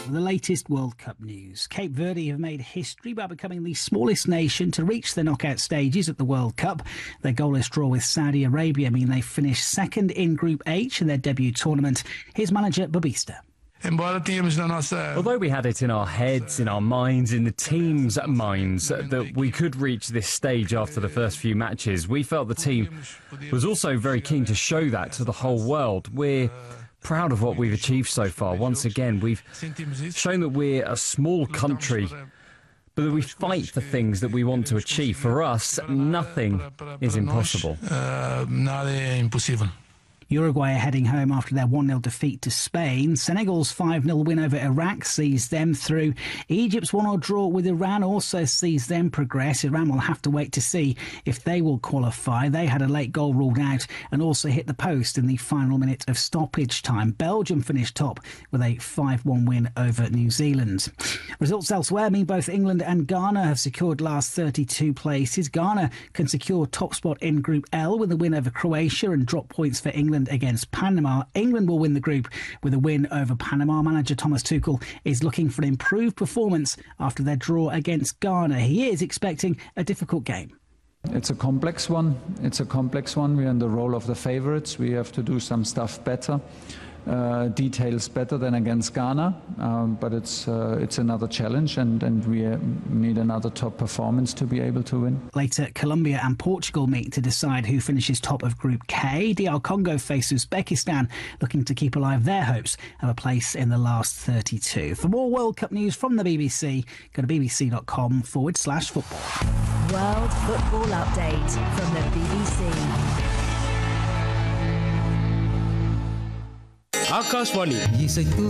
with the latest World Cup news. Cape Verde have made history by becoming the smallest nation to reach the knockout stages at the World Cup. Their goalless draw with Saudi Arabia mean they finished second in Group H in their debut tournament. Here's manager Babista. Although we had it in our heads, in our minds, in the team's minds that we could reach this stage after the first few matches, we felt the team was also very keen to show that to the whole world. We're proud of what we've achieved so far. Once again, we've shown that we're a small country, but that we fight for things that we want to achieve. For us, nothing is impossible. Uruguay are heading home after their 1-0 defeat to Spain. Senegal's 5-0 win over Iraq sees them through. Egypt's 1-1 draw with Iran also sees them progress. Iran will have to wait to see if they will qualify. They had a late goal ruled out and also hit the post in the final minute of stoppage time. Belgium finished top with a 5-1 win over New Zealand. Results elsewhere mean both England and Ghana have secured last 32 places. Ghana can secure top spot in Group L with a win over Croatia and drop points for England against Panama. England will win the group with a win over Panama. Manager Thomas Tuchel is looking for an improved performance after their draw against Ghana. He is expecting a difficult game. It's a complex one. We're in the role of the favourites. We have to do some stuff better, details better than against Ghana, but it's another challenge, and we need another top performance to be able to win. Later, Colombia and Portugal meet to decide who finishes top of Group K. DR Congo face Uzbekistan, looking to keep alive their hopes of a place in the last 32. For more World Cup news from the BBC, go to bbc.com/football. World Football Update from the BBC. Akashvani